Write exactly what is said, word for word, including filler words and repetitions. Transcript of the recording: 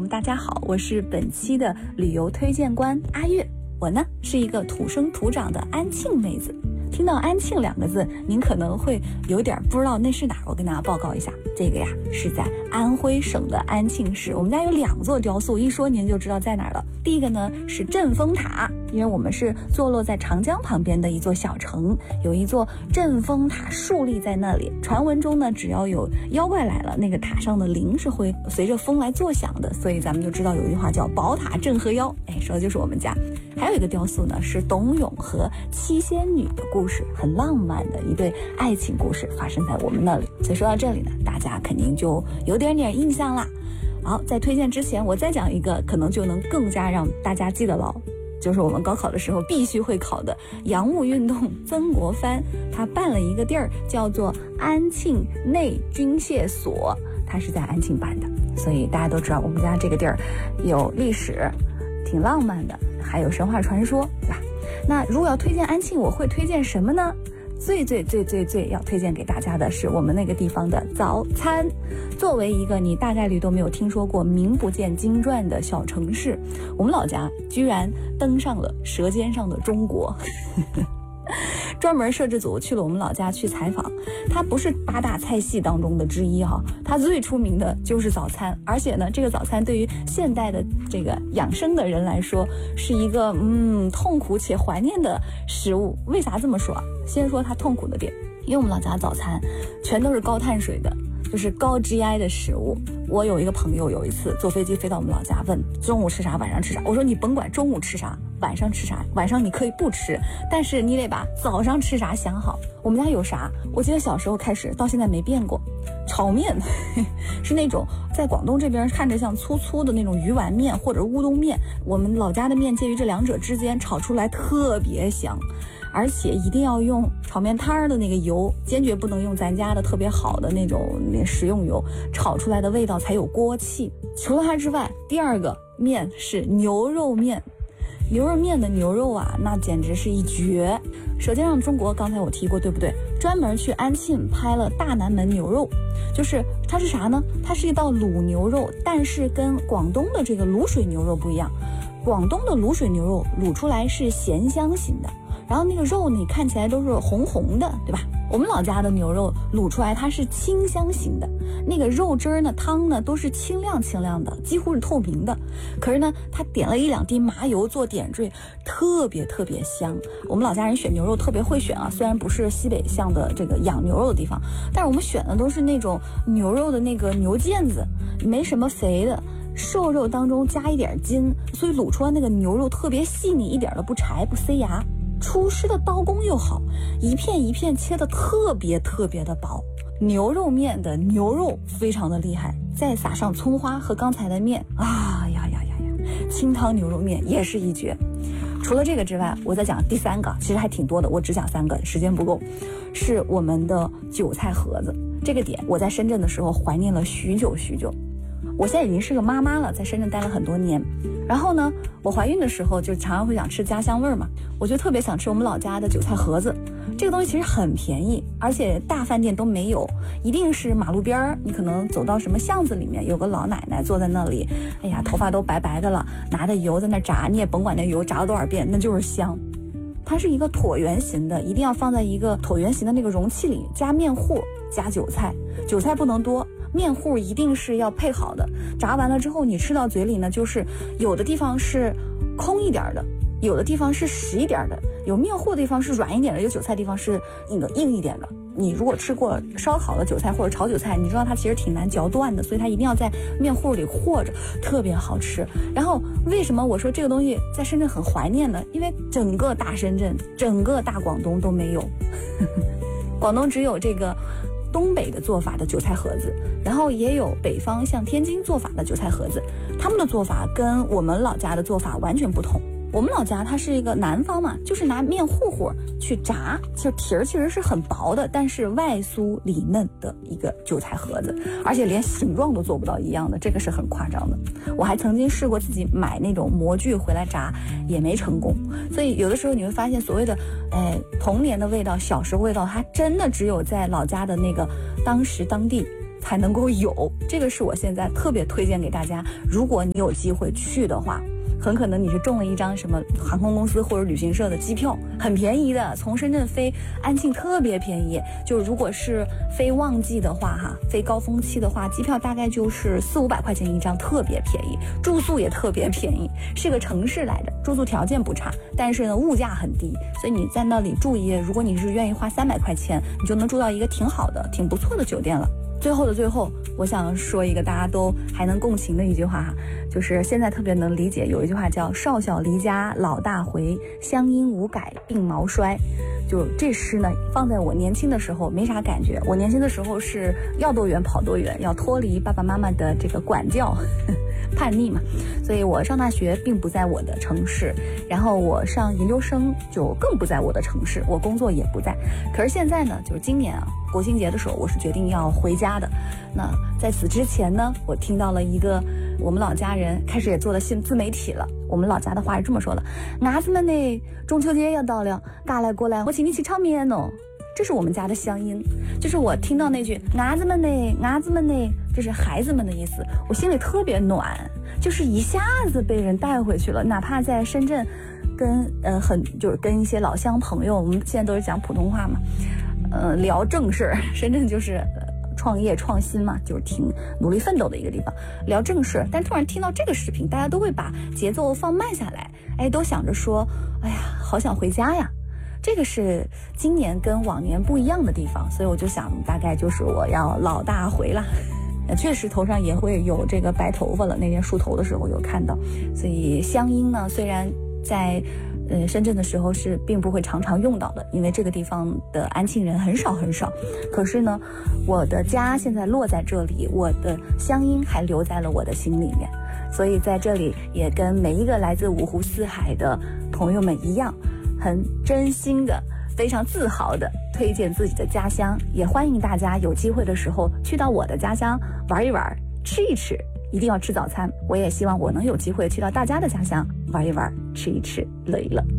们大家好，我是本期的旅游推荐官阿月。我呢是一个土生土长的安庆妹子。听到安庆两个字，您可能会有点不知道那是哪儿。我跟大家报告一下，这个呀是在安徽省的安庆市。我们家有两座雕塑，一说您就知道在哪儿了。第一个呢是镇风塔，因为我们是坐落在长江旁边的一座小城，有一座镇风塔竖立在那里。传闻中呢，只要有妖怪来了，那个塔上的铃是会随着风来作响的，所以咱们就知道有一句话叫宝塔镇河妖。哎，说的就是我们家。还有一个雕塑呢，是董永和七仙女的故事，很浪漫的一对爱情故事发生在我们那里。所以说到这里呢，大家肯定就有点点印象啦。好，在推荐之前，我再讲一个，可能就能更加让大家记得牢，就是我们高考的时候必须会考的洋务运动。曾国藩他办了一个地儿，叫做安庆内军械所，他是在安庆办的，所以大家都知道我们家这个地儿有历史，挺浪漫的，还有神话传说，对吧？那如果要推荐安庆，我会推荐什么呢？最最最最最要推荐给大家的是我们那个地方的早餐。作为一个你大概率都没有听说过、名不见经传的小城市，我们老家居然登上了《舌尖上的中国》。专门摄制组去了我们老家去采访，它不是八大菜系当中的之一哈，它最出名的就是早餐，而且呢，这个早餐对于现代的这个养生的人来说，是一个嗯痛苦且怀念的食物。为啥这么说啊？先说它痛苦的点，因为我们老家早餐全都是高碳水的，就是高 G I 的食物。我有一个朋友有一次坐飞机飞到我们老家，问中午吃啥晚上吃啥，我说你甭管中午吃啥晚上吃啥，晚上你可以不吃，但是你得把早上吃啥想好。我们家有啥，我记得小时候开始到现在没变过，炒面是那种在广东这边看着像粗粗的那种鱼丸面或者乌冬面，我们老家的面介于这两者之间，炒出来特别香，而且一定要用炒面摊的那个油，坚决不能用咱家的特别好的那种那食用油，炒出来的味道才有锅气。除了它之外，第二个面是牛肉面。牛肉面的牛肉啊，那简直是一绝。舌尖上中国刚才我提过对不对？专门去安庆拍了大南门牛肉，就是它是啥呢？它是一道卤牛肉，但是跟广东的这个卤水牛肉不一样。广东的卤水牛肉卤出来是咸香型的，然后那个肉你看起来都是红红的，对吧？我们老家的牛肉卤出来它是清香型的，那个肉汁儿呢汤呢都是清亮清亮的，几乎是透明的。可是呢它点了一两滴麻油做点缀，特别特别香。我们老家人选牛肉特别会选啊，虽然不是西北向的这个养牛肉的地方，但是我们选的都是那种牛肉的那个牛腱子，没什么肥的，瘦肉当中加一点筋，所以卤出来那个牛肉特别细腻，一点都不柴不塞牙。厨师的刀工又好，一片一片切的特别特别的薄。牛肉面的牛肉非常的厉害，再撒上葱花和刚才的面啊呀呀呀呀，清汤牛肉面也是一绝。除了这个之外，我再讲第三个，其实还挺多的，我只讲三个，时间不够。是我们的韭菜盒子，这个点我在深圳的时候怀念了许久许久。我现在已经是个妈妈了，在深圳待了很多年。然后呢，我怀孕的时候就常常会想吃家乡味儿嘛，我就特别想吃我们老家的韭菜盒子。这个东西其实很便宜，而且大饭店都没有，一定是马路边儿，你可能走到什么巷子里面，有个老奶奶坐在那里，哎呀，头发都白白的了，拿着油在那炸，你也甭管那油炸了多少遍，那就是香。它是一个椭圆形的，一定要放在一个椭圆形的那个容器里，加面糊，加韭菜，韭菜不能多，面糊一定是要配好的。炸完了之后，你吃到嘴里呢，就是有的地方是空一点的，有的地方是实一点的，有面糊的地方是软一点的，有韭菜的地方是那个硬一点的。你如果吃过烧烤的韭菜或者炒韭菜，你知道它其实挺难嚼断的，所以它一定要在面糊里和着，特别好吃。然后为什么我说这个东西在深圳很怀念呢？因为整个大深圳，整个大广东都没有，广东只有这个东北的做法的韭菜盒子，然后也有北方像天津做法的韭菜盒子，他们的做法跟我们老家的做法完全不同。我们老家它是一个南方嘛，就是拿面糊糊去炸，就皮儿其实是很薄的，但是外酥里嫩的一个韭菜盒子，而且连形状都做不到一样的，这个是很夸张的。我还曾经试过自己买那种模具回来炸，也没成功。所以有的时候你会发现，所谓的哎童年的味道、小时候味道，它真的只有在老家的那个当时当地才能够有。这个是我现在特别推荐给大家，如果你有机会去的话，很可能你是中了一张什么航空公司或者旅行社的机票，很便宜的，从深圳飞安庆特别便宜。就如果是非旺季的话哈，非高峰期的话，机票大概就是四五百块钱一张，特别便宜，住宿也特别便宜，是个城市来的，住宿条件不差，但是呢物价很低，所以你在那里住一夜，如果你是愿意花三百块钱，你就能住到一个挺好的、挺不错的酒店了。最后的最后，我想说一个大家都还能共情的一句话哈，就是现在特别能理解，有一句话叫少小离家老大回，乡音无改鬓毛衰。就这诗呢，放在我年轻的时候没啥感觉，我年轻的时候是要多远跑多远，要脱离爸爸妈妈的这个管教叛逆嘛，所以我上大学并不在我的城市，然后我上研究生就更不在我的城市，我工作也不在。可是现在呢，就是今年啊国庆节的时候，我是决定要回家的。那在此之前呢，我听到了一个我们老家人开始也做了新自媒体了。我们老家的话是这么说的：伢子们呢，中秋节要到了，嘎来过来，我请你吃炒面哦。这是我们家的乡音，就是我听到那句伢子们呢，伢子们呢，这是孩子们的意思，我心里特别暖，就是一下子被人带回去了。哪怕在深圳跟呃很就是跟一些老乡朋友，我们现在都是讲普通话嘛，呃聊正事儿，深圳就是呃创业创新嘛，就是挺努力奋斗的一个地方，聊正事。但突然听到这个视频，大家都会把节奏放慢下来，哎，都想着说，哎呀，好想回家呀。这个是今年跟往年不一样的地方，所以我就想，大概就是我要老大回了。确实头上也会有这个白头发了，那天梳头的时候有看到。所以乡音呢，虽然在呃深圳的时候是并不会常常用到的，因为这个地方的安庆人很少很少。可是呢，我的家现在落在这里，我的乡音还留在了我的心里面。所以在这里也跟每一个来自五湖四海的朋友们一样，很真心的非常自豪的推荐自己的家乡，也欢迎大家有机会的时候去到我的家乡玩一玩，吃一吃，一定要吃早餐。我也希望我能有机会去到大家的家乡玩一玩，吃一吃，乐一乐。